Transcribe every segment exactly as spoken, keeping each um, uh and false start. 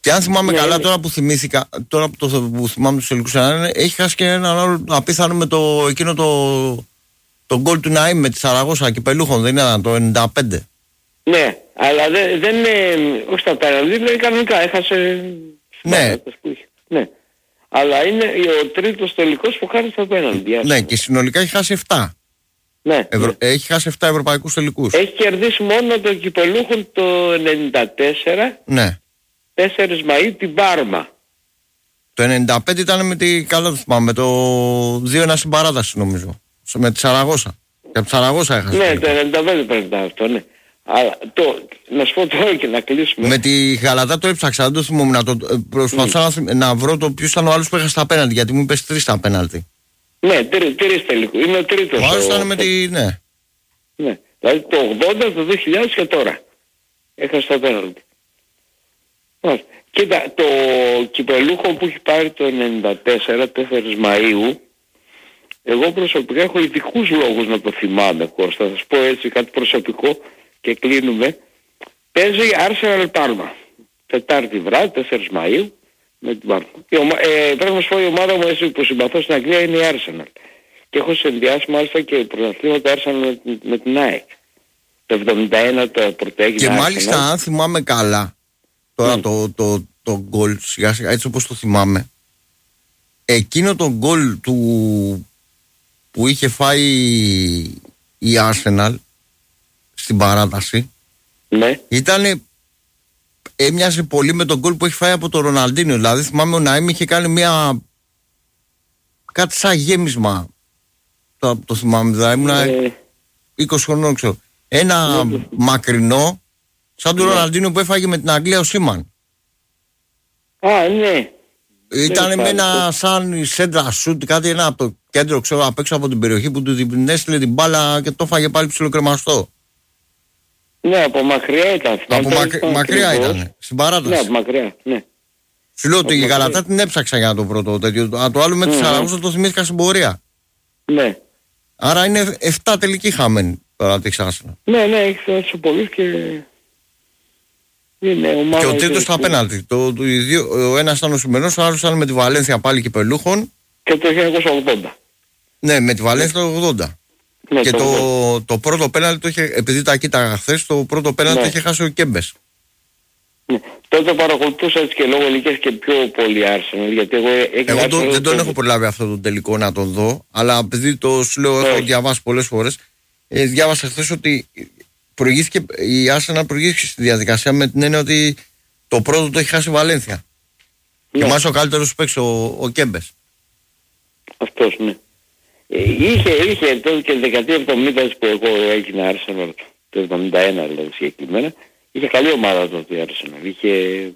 Και αν θυμάμαι ναι, καλά, ναι. τώρα που θυμήθηκα, τώρα που, το, που θυμάμαι τους τελικούς, έχει χάσει και έναν άλλο απίθανο με το, εκείνο το, το γκολ του Ναΐμ με τη Σαραγώσα κυπελούχων, δεν ήταν το ενενήντα πέντε. Ναι, αλλά δεν, δεν είναι, όχι στα πέναλτι, δηλαδή κανονικά έχασε. Ναι. Ναι. Αλλά είναι ο τρίτος τελικός που χάνει στα πέναλτι. Ναι, και συνολικά έχει χάσει επτά. Ναι, Ευρω... ναι. Έχει χάσει επτά ευρωπαϊκούς τελικούς. Έχει κερδίσει μόνο το κυπελούχον το ενενήντα τέσσερα, Ναι. τέσσερις Μαΐου την Πάρμα. Το ενενήντα πέντε ήταν με τη, καλά το θυμάμαι, με το δύο ένα συμπαράταση νομίζω. Με τη Σαραγώσα. Και από τη Σαραγώσα έχασε. Ναι, το ενενήντα πέντε πρέπει να αυτό, ναι. Αλλά το, να σου πω τώρα και να κλείσουμε. Με τη Γαλατά το έψαξα, δεν το θυμόμουν. Να το, προσπαθούσα mm. να, να βρω το ποιος ήταν ο άλλος που έχασε τα πέναλτι, γιατί μου είπες τρεις τα πέναλτι. Ναι, τρεις, τρεις τελικού. Είναι ο τρίτος. Ο άλλος ο... ήταν με τη, ναι. Ναι, δηλαδή το ογδόντα, το δύο χιλιάδες και τώρα. Έχασε τα πέναλτι. Κοίτα, το κυπελούχο που έχει πάρει το ενενήντα τέσσερα, τέσσερις Μαΐου, εγώ προσωπικά έχω ειδικούς λόγους να το θυμάμαι, Κώστα. Θα σου πω έτσι κάτι προσωπικό και κλείνουμε. Παίζει Arsenal Parma. Τετάρτη βράδυ, τέσσερις Μαΐου, με την Parma. Η ομα... ε, πρέπει να σου πω η ομάδα μου έτσι που συμπαθώ στην Αγγλία είναι η Arsenal. Και έχω συνδυάσει μάλιστα και πρωταθλήματα Arsenal με, με την ΑΕΚ. Το εβδομήντα ένα το πρωτέγινε. Και μάλιστα αν θυμάμαι καλά, τώρα mm. το, το, το γκολ σιγά σιγά έτσι όπως το θυμάμαι, εκείνο το γκολ του που είχε φάει η Arsenal στην παράταση, ναι. Ήτανε, έμοιαζε πολύ με τον γκολ που έχει φάει από τον Ροναλντίνιο. Δηλαδή θυμάμαι ο Ναΐμ είχε κάνει μια κάτι σαν γέμισμα, το, το θυμάμαι, δηλαδή ήμουν ε... είκοσι χρονών ξέρω. Ένα ναι. μακρινό σαν τον ναι. Ροναλντίνιο που έφαγε με την Αγγλία ο Σίμαν. Α, ναι. Ήταν με ένα σαν σέντρα σουτ, κάτι ένα από το κέντρο, ξέρω, απ' έξω από την περιοχή που του την έστειλε την μπάλα και το έφαγε πάλι ψιλοκρεμαστό. Ναι, από μακριά ήταν. Από μακριά, μακριά ήταν, στην παράταση. Ναι, από μακριά, ναι. Σου λέω ότι η Γαλατά την έψαξα για το πρώτο τέτοιο. Α, το άλλο με τη Σαραγώσα το θυμήθηκα στην πορεία. Ναι. Άρα είναι επτά τελικοί χαμένοι τώρα τι ξάσανα. Ναι, ναι, έχει φτάσει πολύ και... Είναι ομάδα και ο τρίτος στα πέναλτι. Το, το, ο ένας ήταν ο σημερινός, ο άλλος ήταν με τη Βαλένθια πάλι κυπελούχων. Και το χίλια εννιακόσια ογδόντα. Ναι, με τη Βαλένθια το ογδόντα. Ναι, και το, το, το πρώτο πέναλτι το είχε, επειδή τα κοίταγα χθες, το πρώτο πέναλτι ναι. το είχε χάσει ο Κέμπες. Ναι. Τότε παρακολουθούσα έτσι και λόγω ηλικίας και πιο πολύ Arsenal, γιατί εγώ... Εγώ το, δεν τον έχω προλάβει αυτό το τελικό να τον δω, αλλά επειδή το σου λέω, έχω διαβάσει πολλές φορές, ε, διάβασα χθες ότι προηγήθηκε, η Arsenal προηγήθηκε στη διαδικασία με την έννοια ότι το πρώτο το έχει χάσει η Βαλένθια. Ναι. Και μάλιστα ο καλύτερος παίξει ο, ο Κέμπες. Αυτός, ναι. Ε, είχε, είχε τότε και δεκαετία εβδομήντα που εγώ έγινα Arsenal, το εβδομήντα ένα δηλαδή συγκεκριμένα, είχε καλή ομάδα τότε η Arsenal. Είχε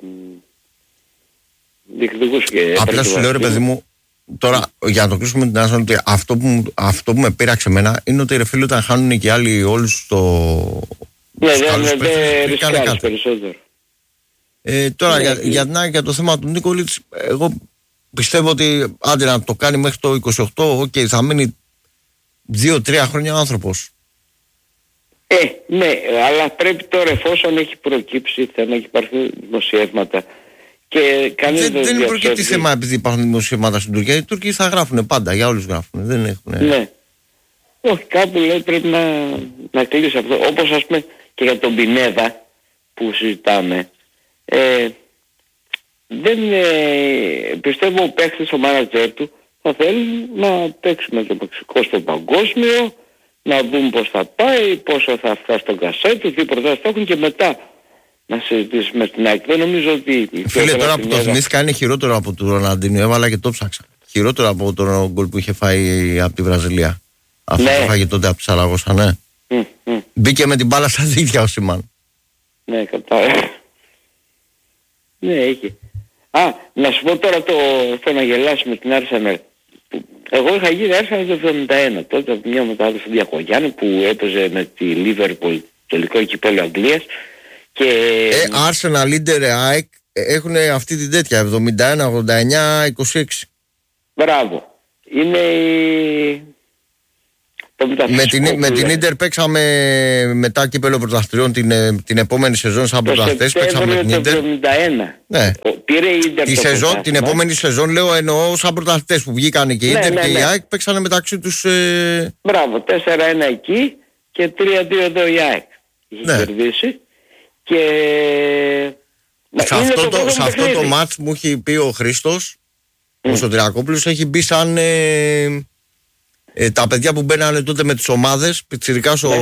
διεκδικούς και... Απλά σου λέω ρε παιδί μου, τώρα για να το κλείσουμε την Arsenal, ότι αυτό που, αυτό που με πείραξε εμένα είναι ότι ρε φίλοι όταν χάνουν και άλλοι όλους το... Ναι, δεν δε, ρισκάρεις περισσότερο. Ε, τώρα ναι, για, για, για, για το θέμα του Νίκολιτς, εγώ πιστεύω ότι άντε να το κάνει μέχρι το είκοσι οκτώ, οκ, okay, θα μείνει δύο τρία χρόνια ο άνθρωπος. Ε, ναι, αλλά πρέπει τώρα εφόσον έχει προκύψει θέμα, έχει υπάρξει δημοσιεύματα και κανείς δεν, δεν δεν είναι προκύπτει θέμα επειδή υπάρχουν δημοσιεύματα στην Τουρκία. Οι Τούρκοι θα γράφουν πάντα, για όλους γράφουν. Δεν έχουν... Ναι. Όχι, κάπου λέει πρέπει να, να κλείσει αυτό. Όπως ας πούμε και για τον Πινέδα που συζητάμε. Ε, δεν ε, πιστεύω ο παίκτης, ο μάνατζερ του θα θέλει να παίξει με το Μεξικό στο παγκόσμιο, να δούμε πώς θα πάει, πόσο θα φτάσει στον κασέτο, τι προτάσεις θα έχουν και μετά να συζητήσει με την ΑΕΚ. Δεν νομίζω ότι... Φίλε, τώρα που το θυμήθηκα είναι χειρότερο από τον Ροναλντίνιο, έβαλα και το ψάξα. Χειρότερο από τον γκολ που είχε φάει από τη Βραζιλία. Αυτό ναι. Το φάγε τότε από τη Σαραγώσα, ναι. Mm, mm. Μπήκε με την μπάλα στα δίχτυα ο Σιμάν. Ναι, κατάλαβα. Ναι, είχε. Α, να σου πω τώρα το, το να γελάσει με την Arsenal. Εγώ είχα γίνει Arsenal το εβδομήντα ένα, τότε από μια μετάδοση Διακογιάννη που έπαιζε με τη Liverpool τελικό κυπέλλο Αγγλίας και... Ε, Arsenal, Inter, ΑΕΚ έχουν αυτή την τέτοια, εβδομήντα ένα, ογδόντα εννιά, είκοσι έξι. Μπράβο. Είναι η... Με την, με την Ίντερ παίξαμε μετά κύπελλο πρωταθλητριών την, την επόμενη σεζόν σαν πρωταθλητές. Παίξαμε με την Ίντερ. Το εβδομήντα ένα. Ναι. Πήρε η Ίντερ τη το σεζόν, την επόμενη σεζόν λέω εννοώ σαν πρωταθλητές που βγήκαν και η Ίντερ ναι, ναι, και ναι. η ΑΕΚ παίξανε μεταξύ τους. Ε... Μπράβο, τέσσερα ένα εκεί και τρία δύο εδώ η ΑΕΚ. Είχε ναι. κερδίσει. Και... Σε αυτό το, το, αυτό το μάτς μου έχει πει ο Χρήστος, mm. ο Σωτηρακόπουλος, έχει μπει σαν... Ε, Ε, τα παιδιά που μπαίνανε τότε με τις ομάδες, πιτσιρικάς ναι. ο,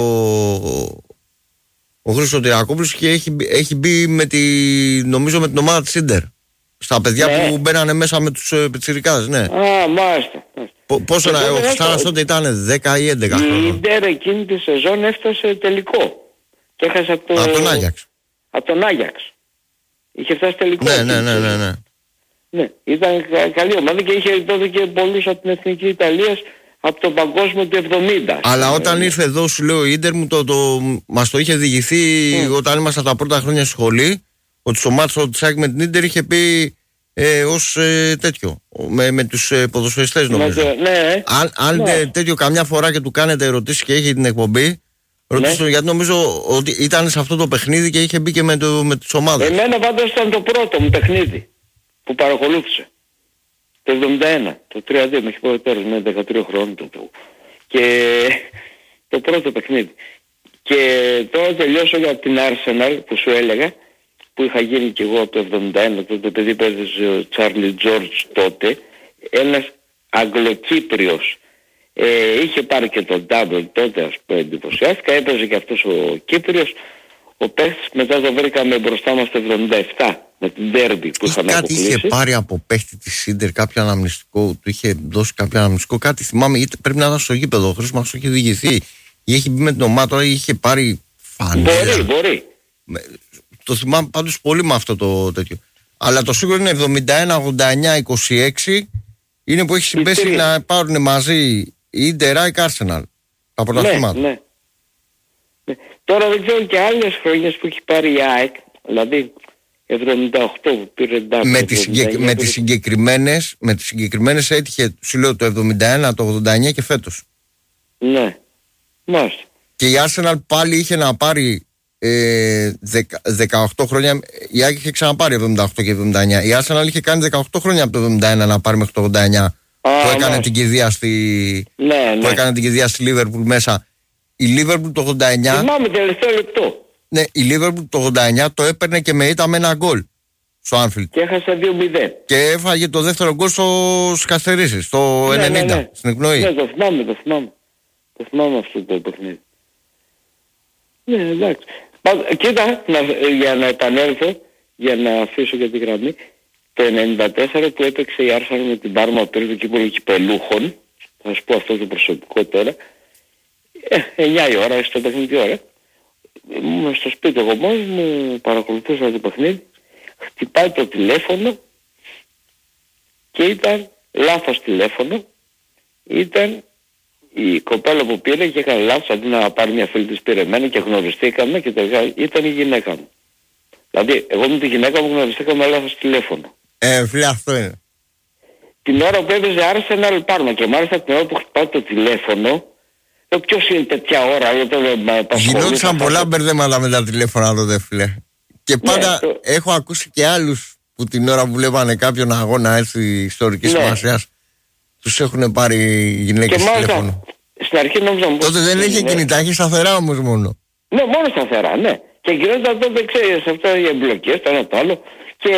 ο Χρήστος Τυρακόπουλος και έχει, έχει μπει με τη, νομίζω με την ομάδα της Ίντερ. Στα παιδιά ναι. που μπαίνανε μέσα με τους ε, πιτσιρικάδες, ναι. Α, μάλιστα. Πόσο να, ο Χριστάνας τότε ήταν δέκα ή έντεκα χρόνια. Η Ίντερ εκείνη τη σεζόν έφτασε τελικό. Και έχασε από, το... από τον Άγιαξ. Από τον Άγιαξ. Είχε φτάσει τελικό. Ναι, ναι, ναι, ναι, ναι. Ναι, ήταν καλή ομάδα και είχε τότε και πολλούς από την Εθνική Ιταλίας από τον παγκόσμιο του εβδομήντα. Αλλά όταν ήρθε εδώ σου λέω η Ίντερ μου το, το, μας το είχε διηγηθεί mm. όταν ήμασταν τα πρώτα χρόνια στη σχολή, ότι στο μάτσο της ΑΕΚ με την Ίντερ είχε πει ε, ως ε, τέτοιο με, με τους ε, ποδοσφαιριστές νομίζω. Το, ναι, αν αν ναι. ε, τέτοιο καμιά φορά και του κάνετε ερωτήσεις και έχει την εκπομπή, ρωτήστε ναι. γιατί νομίζω ότι ήταν σε αυτό το παιχνίδι και είχε μπει και με, το, με τις ομάδες. Εμένα πάντως ήταν το πρώτο μου παιχνίδι που παρακολούθησε. Το εβδομήντα ένα, το τρία δύο, με έχει πω τέλος, με δεκατρία χρόνια το που. Και το πρώτο παιχνίδι. Και τώρα τελειώσω για την Arsenal που σου έλεγα, που είχα γίνει και εγώ το εβδομήντα ένα, το παιδί παίζησε ο Τσάρλι Τζόρτζ τότε, ένας Αγγλοκύπριος. Ε, είχε πάρει και τον double τότε, ας πούμε, εντυπωσιάστηκα, έπαιζε και αυτός ο Κύπριος. Ο παίχτης μετά το βρήκαμε μπροστά μας το εβδομήντα επτά με την Derby που είχαμε αποκλείσει. Κάτι είχε πάρει από παίχτη της Ίντερ κάποιο αναμνηστικό, του είχε δώσει κάποιο αναμνηστικό, κάτι θυμάμαι, είτε πρέπει να ήταν στο γήπεδο, ο Χρήστος μας το είχε διηγηθεί ή έχει μπει με την ομάδα ή είχε πάρει φανέλα. Μπορεί, μπορεί. Το θυμάμαι πάντως πολύ με αυτό το τέτοιο. Αλλά το σίγουρο είναι εβδομήντα ένα ογδόντα εννιά είκοσι έξι είναι που έχει συμπέσει να πάρουν μαζί η Ίντερ, ΑΕΚ, Arsenal τα πρωταθλήματα. Ναι, ναι. Ναι. Τώρα δεν ξέρω και άλλες χρονιές που έχει πάρει η ΑΕΚ, δηλαδή εβδομήντα οκτώ που πήρε ντάμπλ. Με τις, συγκεκ... με τις συγκεκριμένες, με τις συγκεκριμένες έτυχε, σου λέω, το εβδομήντα ένα, το ογδόντα εννιά και φέτος. Ναι, μάλιστα. Και η Arsenal πάλι είχε να πάρει ε, δεκαοκτώ χρόνια, η ΑΕΚ είχε ξαναπάρει εβδομήντα οκτώ και εβδομήντα εννιά. Η Arsenal είχε κάνει δεκαοκτώ χρόνια από το εβδομήντα ένα να πάρει μέχρι το ογδόντα εννιά. Α, που έκανε μάλιστα. την κηδεία στη, ναι, ναι. που έκανε την κηδεία στη Liverpool μέσα. Η Liverpool το ογδόντα εννιά. Θυμάμαι τελευταίο λεπτό. Ναι, η Liverpool το ογδόντα εννιά το έπαιρνε και με ήττα με ένα γκολ στο Anfield. Και έχασε δύο μηδέν. Και έφαγε το δεύτερο γκολ στους καθυστερήσεις, στο ναι, ενενήντα, ναι, ναι. στην εκπνοή. Ναι, το θυμάμαι, το θυμάμαι. Το θυμάμαι αυτό το παιχνίδι. Ναι, εντάξει. Κοίτα, να, για να επανέλθω, για να αφήσω για τη γραμμή, το ενενήντα τέσσερα που έπαιξε η Arsenal με την Πάρμα πριν το κύπελλο κυπελούχων, θα σου πω αυτό το προσωπικό τώρα, ε, εννιά η ώρα, στο παιχνίδι ώρα, ήμουν στο σπίτι εγώ μόνος μου, παρακολουθούσα το παιχνίδι, χτυπάει το τηλέφωνο και ήταν λάθος τηλέφωνο, ήταν η κοπέλα που πήρε και έκανε λάθος, αντί να πάρει μια φίλη της πήρε εμένα και γνωριστήκαμε και τελικά ήταν η γυναίκα μου. Δηλαδή εγώ με τη γυναίκα μου γνωριστήκαμε λάθος τηλέφωνο. Ε, φίλε, αυτό είναι. Την ώρα που έπαιζε Arsenal Πάρμα και μάλιστα την ώρα που χτυπάει το τηλέφωνο, λέω ποιος είναι τέτοια ώρα, γινόντουσαν πολλά μπερδέματα με τα τηλέφωνα τότε, φίλε. Και πάντα ναι, το... έχω ακούσει και άλλους που την ώρα που βλέπανε κάποιον αγώνα έτσι ιστορικής ναι. σημασίας, τους έχουν πάρει γυναίκες και τηλέφωνο. Μάλιστα, στην αρχή νόμιζα μου... Τότε δεν είχε ναι. κινητά, είχε σταθερά όμως μόνο. Ναι, μόνο σταθερά, ναι. Και γινόταν τότε, ξέρεις, αυτά οι εμπλοκές, το ένα το άλλο. Και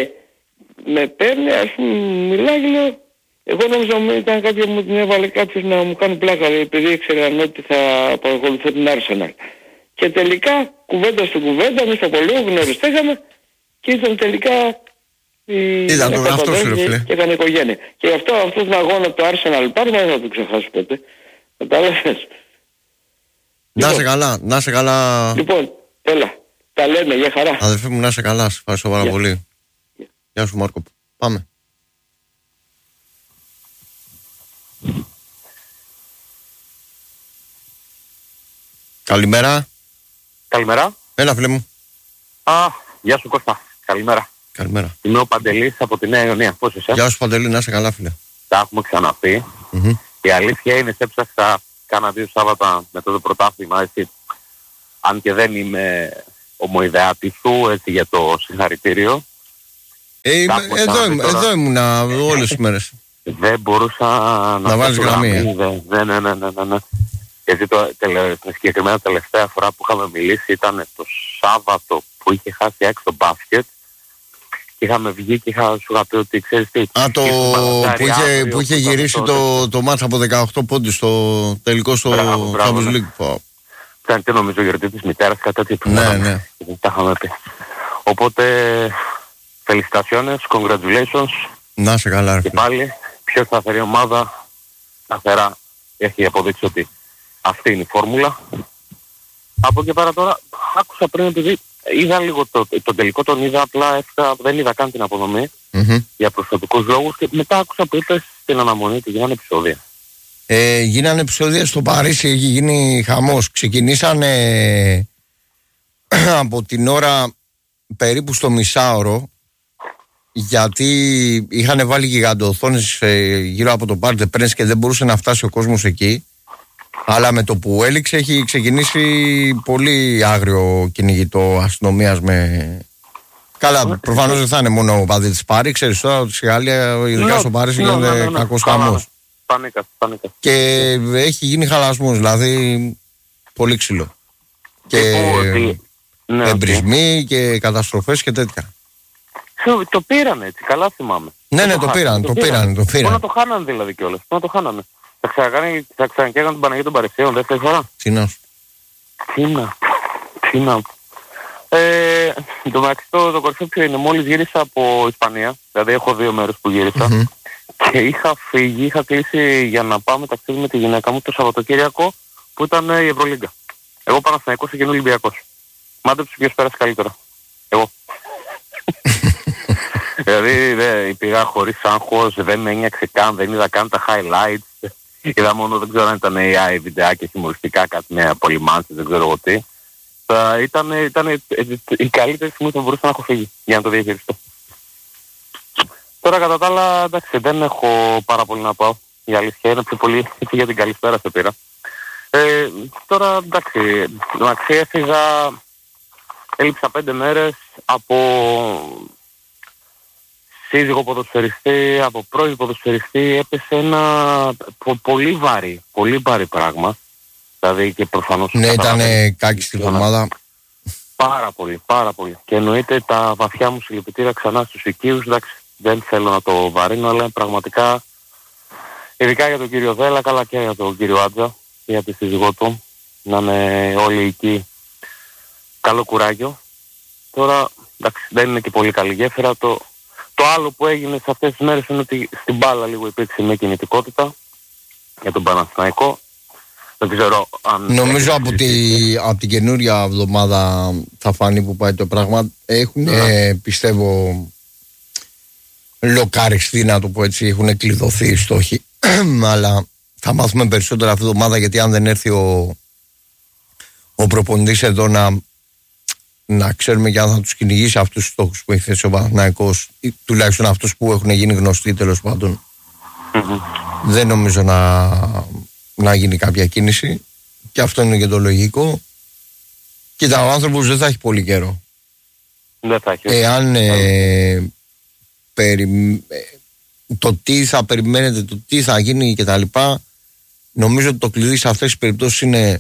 με παίρνει, ας πούμε, μιλάει και λέω... Εγώ νόμιζα μου ήταν κάποιο μου την έβαλε κάποιος να μου κάνει πλάκα, επειδή ήξεραν ότι θα παρακολουθώ την Arsenal. Και τελικά, κουβέντα στην κουβέντα, εμείς από λίγο γνωριστήκαμε και ήταν τελικά... Ήταν το αυτό σου, ρε φίλε. Και έκανε οικογένεια. Και γι' αυτό αυτόν τον αγώνα του Arsenal Πάρμα δεν θα το ξεχάσω ποτέ. Κατάλαβες. Να σε καλά, να σε καλά. Λοιπόν, έλα, τα λέμε, για χαρά. Αδερφέ μου, να σε καλά, σε ευχαριστώ πάρα yeah. πολύ. Yeah. Γεια σου Μάρκο, πάμε. Καλημέρα. Καλημέρα. Έλα φίλε μου. Α, γεια σου Κώστα, καλημέρα. Καλημέρα. Είμαι ο Παντελής από τη Νέα Ιωνία. Πώς είσαι? Γεια σου Παντελή, να είσαι καλά φίλε. Τα έχουμε ξαναπεί. Mm-hmm. Η αλήθεια είναι, σε έψαξα κάνα δύο Σάββατα μετά το πρωτάθλημα, έτσι, αν και δεν είμαι ομοειδεάτη σου, έτσι, για το συγχαρητήριο. Ε, είμαι, εδώ, είμαι, τώρα... εδώ ήμουνα όλες τις μέρες. Δεν μπορούσα να, να βάλεις γραμμή. Ναι, ναι, ναι, ναι, ναι. Γιατί το, τελε, συγκεκριμένα τελευταία φορά που είχαμε μιλήσει ήταν το Σάββατο που είχε χάσει έξω το μπάσκετ και είχαμε βγει και είχα, σου είχα πει ότι ξέρεις τι. Α, το που είχε, που είχε γυρίσει το, το μάτς από δεκαοκτώ πόντους στο τελικό στο Champions League. Ήταν και νομίζω γιορτή της μητέρας, κάτι τέτοιο που ναι, ναι. τα είχαμε πει. Οπότε, felicitaciones, congratulations. Να σε καλά. Και πάλι, πιο σταθερή ομάδα, σταθερά έχει αποδείξει ότι αυτή είναι η φόρμουλα. Από εκεί πέρα τώρα, άκουσα πριν επειδή είδα λίγο το, το τελικό, τον είδα απλά, έφτα, δεν είδα καν την αποδομή mm-hmm. για προσωπικούς λόγους και μετά άκουσα που είπες στην αναμονή ότι γίνανε επεισόδια. Ε, γίνανε επεισόδια στο Παρίσι, έχει γίνει χαμός. Ξεκινήσανε από την ώρα περίπου στο μισάωρο, γιατί είχαν βάλει γιγαντοοθόνες γύρω από το Parc des Princes και δεν μπορούσε να φτάσει ο κόσμος εκεί. Αλλά με το που έληξε έχει ξεκινήσει πολύ άγριο κυνηγητό αστυνομίας με... Καλά, προφανώς δεν θα είναι μόνο ο παδί της Πάρη, ξέρεις τώρα ότι στη Γαλλία, ειδικά στο Παρίσι, γίνεται κακός χαμός. Πανίκα, πανίκα. Και έχει γίνει χαλασμός, δηλαδή πολύ ξύλο. Και ναι, εμπρισμοί okay. και καταστροφές και τέτοια. Το πήρανε έτσι, καλά θυμάμαι. Ναι, ναι, το, το πήραν, το πήραν, το πήραν. Μόνο το χάνανε δηλαδή κιόλας, μόνο το χάνανε. Θα ξανακάνει, θα ξανακάνει την Παναγία των Παρισίων δεύτερη φορά. Τι να σου. Τι να, τι να. Ε, το μεταξύ το, το κορυφαίο ποιο είναι, μόλις γύρισα από Ισπανία, δηλαδή έχω δύο μέρες που γύρισα mm-hmm. και είχα φύγει, είχα κλείσει για να πάμε ταξίδι με τη γυναίκα μου το Σαββατοκύριακο που ήταν η Ευρωλίγκα. Εγώ Παναθηναϊκός και εκείνο Ολυμπιακός. Μάντεψε ποιος πέρασε καλύτερα. Εγώ. Δηλαδή δε, πήγα χωρίς άγχος, δεν με ένιωξε καν, δεν είδα καν τα highlights. Είδα μόνο, δεν ξέρω αν ήταν έι άι βιντεάκια χιουμοριστικά, κάτι με απολυμάνσεις, δεν ξέρω εγώ τι. Θα ήταν, ήταν η καλύτερη στιγμή που μπορούσα να έχω φύγει για να το διαχειριστώ. Τώρα κατά τα άλλα, εντάξει, δεν έχω πάρα πολύ να πάω. Η αλήθεια είναι πιο πολύ έτσι για την καλησπέρα σε πήρα. Ε, τώρα εντάξει, εντάξει έφυγα, έλειψα πέντε μέρες από σύζυγο ποδοσφαιριστή, από πρώην ποδοσφαιριστή, έπεσε ένα πο, πολύ βαρύ, πολύ βαρύ πράγμα. Δηλαδή και προφανώς... Ναι, ήταν κάκι στην εβδομάδα. Πάρα πολύ, πάρα πολύ. Και εννοείται τα βαθιά μου συλληπιτήρια ξανά στους οικείους. Εντάξει, δεν θέλω να το βαρύνω, αλλά πραγματικά, ειδικά για τον κύριο Δέλα, καλά και για τον κύριο Άντζα, για τη σύζυγό του, να είναι όλοι εκεί. Καλό κουράγιο. Τώρα, εντάξει, δεν είναι και πολύ καλή γέφυρα. Το, το άλλο που έγινε σε αυτές τις μέρες είναι ότι στην μπάλα λίγο υπήρξε μια κινητικότητα για τον Παναθηναϊκό. Δεν ξέρω αν... Νομίζω από, τη, από την καινούρια εβδομάδα θα φανεί που πάει το πράγμα. Έχουν, ναι. ε, πιστεύω, λοκαριστεί, να το πω έτσι, έχουν κλειδωθεί οι στόχοι. Αλλά θα μάθουμε περισσότερα αυτή την εβδομάδα, γιατί αν δεν έρθει ο, ο προπονητής εδώ να, να ξέρουμε και αν θα τους κυνηγήσει αυτούς τους στόχους που έχει θέσει ο Παναθηναϊκός, ή τουλάχιστον αυτούς που έχουν γίνει γνωστοί τέλος πάντων. Mm-hmm. Δεν νομίζω να... να γίνει κάποια κίνηση, και αυτό είναι και το λογικό. Κοίτα, ο άνθρωπος δεν θα έχει πολύ καιρό. Δεν θα έχει. Εάν ε, περι, το τι θα περιμένετε, το τι θα γίνει και τα λοιπά, νομίζω ότι το κλειδί σε αυτές τις περιπτώσεις είναι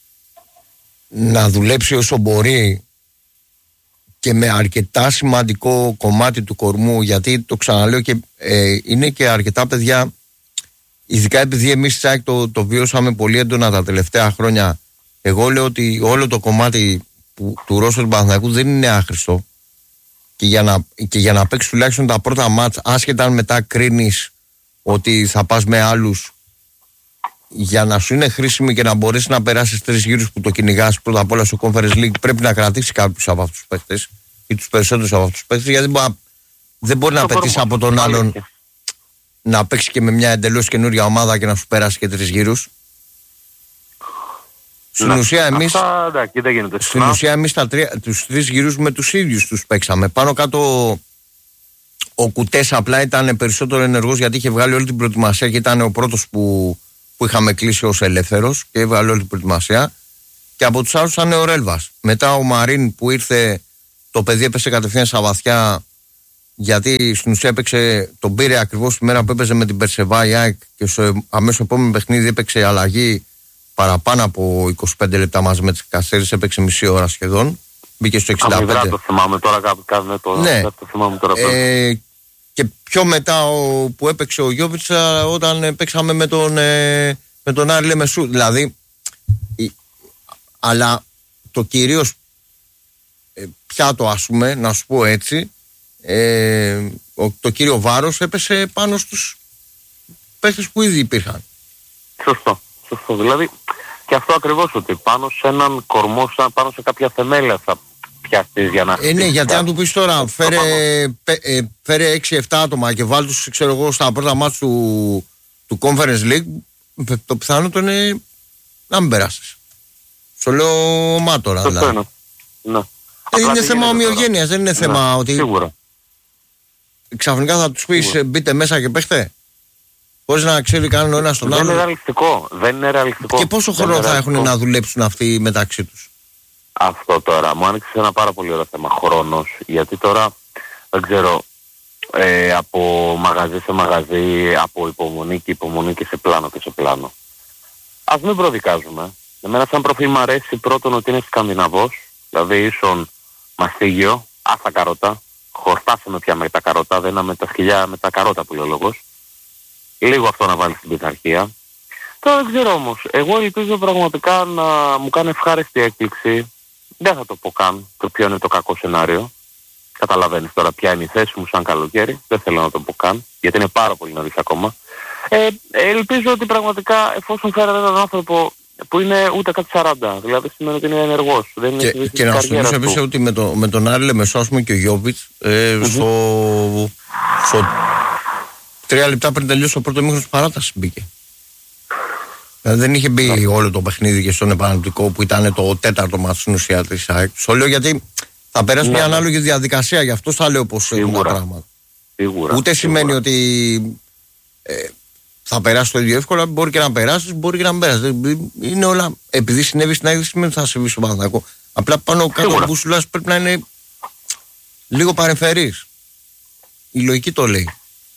να δουλέψει όσο μπορεί και με αρκετά σημαντικό κομμάτι του κορμού, γιατί το ξαναλέω και ε, είναι και αρκετά παιδιά. Ειδικά επειδή εμείς τσάκ το, το βιώσαμε πολύ έντονα τα τελευταία χρόνια. Εγώ λέω ότι όλο το κομμάτι που, του ρόστερ του Παναθηναϊκού δεν είναι άχρηστο, και για να, και για να παίξεις τουλάχιστον τα πρώτα μάτς, άσχετα αν μετά κρίνεις ότι θα πας με άλλους, για να σου είναι χρήσιμη και να μπορέσεις να περάσεις τρεις γύρους που το κυνηγάς πρώτα απ' όλα στο Conference League, πρέπει να κρατήσεις κάποιους από αυτούς τους παίχτες ή τους περισσότερους από αυτούς τους παίχτες, γιατί μπο, δεν μπορεί να πετύχεις από τον άλλον να παίξει και με μια εντελώς καινούρια ομάδα και να σου περάσει και τρεις γύρους. Στην να, ουσία εμείς, αυτά, ναι, στην ουσία εμείς τα τρία, τους τρεις γύρους με τους ίδιους τους παίξαμε. Πάνω κάτω ο Κουτές απλά ήταν περισσότερο ενεργός, γιατί είχε βγάλει όλη την προετοιμασία και ήταν ο πρώτος που που είχαμε κλείσει ως ελεύθερος και έβγαλε όλη την προετοιμασία. Και από τους άλλους ήταν ο Ρέλβας. Μετά ο Μαρίν που ήρθε, το παιδί έπεσε κατευθείαν στα βαθιά, γιατί στην ουσία έπαιξε, τον πήρε ακριβώς τη μέρα που έπαιζε με την Περσεβά η ΑΕΚ και στο αμέσως επόμενο παιχνίδι έπαιξε αλλαγή παραπάνω από είκοσι πέντε λεπτά μαζί με τις Καστέρες, έπαιξε μισή ώρα σχεδόν. Μπήκε στο εξήντα πέντε. Αμυδρά το θυμάμαι τώρα κάπου κάτω. Το, ναι. το θυμάμαι τώρα. Ε, και πιο μετά ο, που έπαιξε ο Γιώβιτσα όταν παίξαμε με τον, ε, με τον Άρη Λεμεσού. Δηλαδή, η, αλλά το κυρίως ε, πιάτο, ας πούμε, να σου πω έτσι, ε, ο, το κύριο βάρος έπεσε πάνω στους παίχτες που ήδη υπήρχαν. Σωστό, σωστό. Δηλαδή, και αυτό ακριβώς, ότι πάνω σε έναν κορμό, πάνω σε κάποια θεμέλια θα πιαστείς για να... Ε, ναι, γιατί αν του πεις τώρα, φέρε, πέ, ε, φέρε έξι εφτά άτομα και βάλ τους, ξέρω εγώ, στα πρώτα μάτς του, του Conference League, το πιθανό είναι να μην περάσεις. Στο λέω μα τώρα. Σωστό είναι. Ναι. Ε, είναι θέμα ομοιογένειας, δεν είναι θέμα ναι, ότι... Σίγουρα. Ξαφνικά θα τους πεις σίγουρα. Μπείτε μέσα και παίχτε. Χωρίς να ξέρει κανένα ο ένας τον άλλο. Δεν είναι ρεαλιστικό. Δεν είναι ρεαλιστικό. Και πόσο χρόνο θα έχουν να δουλέψουν αυτοί μεταξύ τους? Αυτό τώρα μου άνοιξε ένα πάρα πολύ ωραίο θέμα. Χρόνος. Γιατί τώρα δεν ξέρω, ε, από μαγαζί σε μαγαζί, από υπομονή και υπομονή και σε πλάνο και σε πλάνο. Ας μην προδικάζουμε. Εμένα σαν προφίλ μου αρέσει πρώτον ότι είναι σκανδιναβός, δηλαδή ίσον μαστίγιο, άστα καρότα. Χορτάσαμε πια με τα καρότα, δεν είναι με τα σκυλιά, με τα καρότα που λέει ο λόγος. Λίγο αυτό να βάλει στην πειθαρχία. Τώρα δεν ξέρω όμως, εγώ ελπίζω πραγματικά να μου κάνει ευχάριστη έκπληξη. Δεν θα το πω καν το ποιο είναι το κακό σενάριο. Καταλαβαίνεις τώρα ποια είναι η θέση μου σαν καλοκαίρι. Δεν θέλω να το πω καν, γιατί είναι πάρα πολύ νωρίς ακόμα. Ε, ελπίζω ότι πραγματικά εφόσον φέρετε έναν άνθρωπο που είναι ούτε κάτι σαράντα, δηλαδή σημαίνει ότι είναι ενεργός. Δεν και είναι και να σου θυμίσω επίσης ότι με, το, με τον Άρη Λεμεσό, ας πούμε, και ο Γιώβιτς ε, mm-hmm. στο, στο τρία λεπτά πριν τελειώσει ο πρώτο μήχρονο της παράτασης μπήκε. Δηλαδή δεν είχε μπει yeah. όλο το παιχνίδι και στον επαναληπτικό που ήταν το τέταρτο μάτς στην ουσία της ΑΕΚ. Στο λέω γιατί θα περάσει yeah. μια ανάλογη διαδικασία, γι' αυτό θα λέω πως έχουν τα πράγματα. Σίγουρα. Ούτε Σίγουρα. σημαίνει ότι ε, θα περάσει το ίδιο εύκολα, μπορεί και να περάσει, μπορεί και να μην περάσει. Είναι όλα. Επειδή συνέβη στην ΑΕΚ, σημαίνει ότι θα συμβεί στο Παναθηναϊκό. Απλά πάνω κάτω ο μπούσουλας πρέπει να είναι λίγο παρεμφερής. Η λογική το λέει.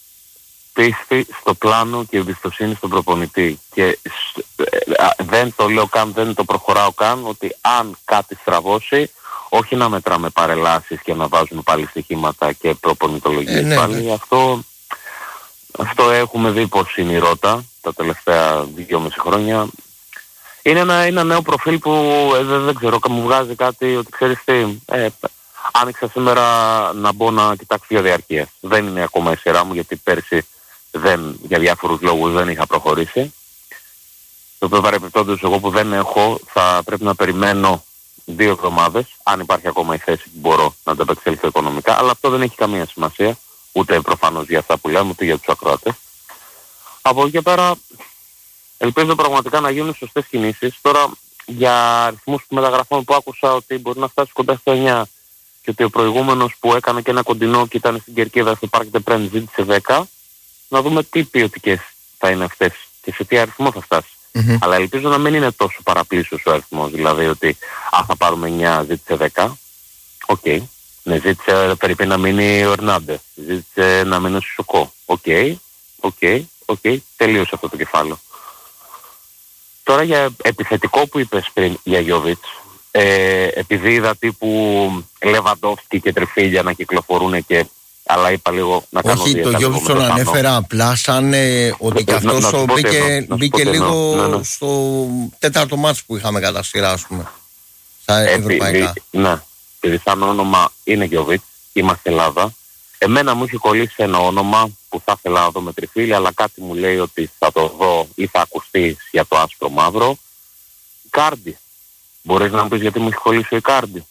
Πίστη στο πλάνο και εμπιστοσύνη στον προπονητή. Και δεν το λέω καν, δεν το προχωράω καν, ότι αν κάτι στραβώσει, όχι να μετράμε παρελάσεις και να βάζουμε πάλι στοιχήματα και προπονητολογίες. Ε, ναι, πάλι ναι. Αυτό, αυτό έχουμε δει πως είναι η ρότα τα τελευταία δυόμιση χρόνια. Είναι ένα, ένα νέο προφίλ που ε, δεν, δεν ξέρω, μου βγάζει κάτι ότι ξέρεις τι, ε, άνοιξα σήμερα να μπω να κοιτάξω για διαρκείας. Δεν είναι ακόμα η σειρά μου γιατί πέρσι δεν, για διάφορους λόγους δεν είχα προχωρήσει. Το οποίο παρεπιπτόντως εγώ που δεν έχω θα πρέπει να περιμένω δύο εβδομάδες, αν υπάρχει ακόμα η θέση που μπορώ να ανταπεξέλθω οικονομικά, αλλά αυτό δεν έχει καμία σημασία, ούτε προφανώς για αυτά που λέμε, ούτε για τους ακροατές. Από εκεί και πέρα ελπίζω πραγματικά να γίνουν σωστές κινήσεις. Τώρα για αριθμούς μεταγραφών που άκουσα ότι μπορεί να φτάσει κοντά στο εννιά και ότι ο προηγούμενος που έκανε και ένα κοντινό και ήταν στην Κερκίδα στο Parc des Princes ζήτησε δέκα, να δούμε τι ποιοτικές θα είναι αυτές και σε τι αριθμό θα φτάσει. Mm-hmm. Αλλά ελπίζω να μην είναι τόσο παραπλήσιος ο αριθμός, δηλαδή ότι αν θα πάρουμε εννιά ζήτησε δέκα, οκ. Okay. Ναι, ζήτησε περίπου να μείνει ο Ερνάντε, ζήτησε να μείνει ο Σισοκό, οκ, οκ, οκ, τελείωσε αυτό το κεφάλαιο. Τώρα για επιθετικό που είπες πριν για Γιώβιτς, ε, επειδή είδα τύπου Λεβαντόφσκι και Τριφίλια να κυκλοφορούν και αλλά είπα λίγο να κάνω όχι, το Γιώβιτς τον ανέφερα απλά σαν ε, ότι και αυτός να, να μπήκε, μπήκε λίγο ναι, ναι. στο τέταρτο μάτς που είχαμε κατά σειρά, ας πούμε, στα ευρωπαϊκά. Ναι, επειδή σαν όνομα είναι Γιώβιτς, είμαστε Ελλάδα. Εμένα μου είχε κολλήσει ένα όνομα που θα ήθελα να δω με Τριφίλια, αλλά κάτι μου λέει ότι θα το δω ή θα ακουστεί για το άσπρο μαύρο. Ικάρντι. Μπορείς να μου πεις γιατί μου έχει κολλήσει ο Ικάρντι?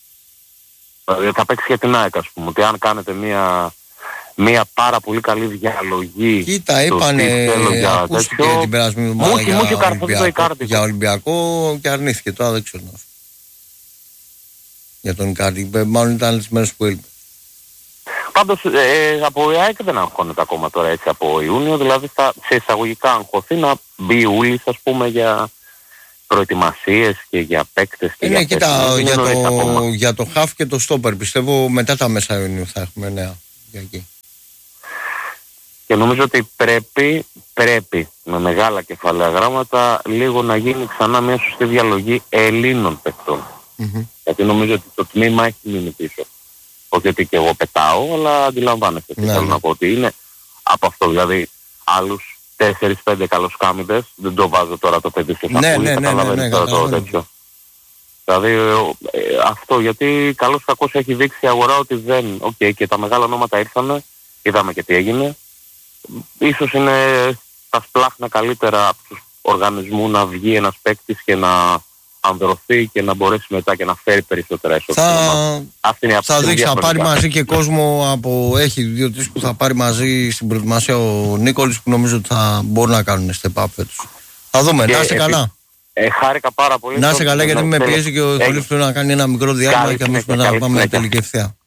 Δηλαδή θα παίξει για την ΑΕΚ, ας πούμε, ότι αν κάνετε μια, μια πάρα πολύ καλή διαλογή. Κοίτα, είπανε, ακούστηκε τέτοιο, την περασμένη εβδομάδα για, Ολυμπιακό, για Ολυμπιακό και αρνήθηκε, τώρα δεν ξέρω. Για τον Ικάρντι, μάλλον ήταν τις μέρες που έλειπε. Πάντως ε, από η ΑΕΚ δεν αγχώνεται ακόμα τώρα έτσι από Ιούνιο, δηλαδή θα, σε εισαγωγικά αγχωθεί να μπει Ούλης ας πούμε για προετοιμασίες και για παίκτες και είναι, για κοίτα, για, το, για το χαφ και το στόπερ πιστεύω μετά τα μέσα Ιουνίου θα έχουμε νέα για εκεί. Και νομίζω ότι πρέπει, πρέπει με μεγάλα κεφαλαία γράμματα λίγο να γίνει ξανά μια σωστή διαλογή Ελλήνων παικτών. Mm-hmm. Γιατί νομίζω ότι το τμήμα έχει μείνει πίσω. Όχι ότι και εγώ πετάω, αλλά αντιλαμβάνεστε τι θέλω να πω ότι είναι από αυτό. Δηλαδή άλλους τέσσερις πέντε καλοσκάμιδες, δεν το βάζω τώρα το παιδί στο σακούλι, ναι, ναι, καταλαβαίνεις ναι, ναι, τώρα το τέτοιο. Δηλαδή ε, αυτό γιατί καλώς κακώς έχει δείξει η αγορά ότι δεν, οκ, okay, και τα μεγάλα ονόματα ήρθανε, είδαμε και τι έγινε. Ίσως είναι τα σπλάχνα καλύτερα από τους οργανισμούς να βγει ένας παίκτης και να ανδρωθεί και να μπορέσει μετά και να φέρει περισσότερα έσοδα. Θα, θα δείξει, θα πάρει μαζί και κόσμο από, έχει δύο-τρεις που θα πάρει μαζί στην προετοιμασία ο Νίκολης που νομίζω ότι θα μπορούν να κάνουν step up φέτος. Θα δούμε, και να είστε καλά. Ε, χάρηκα πάρα πολύ. Να είστε καλά γιατί με πιέζει και ο Ιωλής πρέπει να κάνει ένα μικρό διάλειμμα και αμέσως μετά να πάμε τελική ευθεία.